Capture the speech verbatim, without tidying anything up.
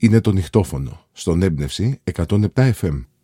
είναι το νυχτόφωνο στον Έμπνευση εκατόν επτά εφ εμ.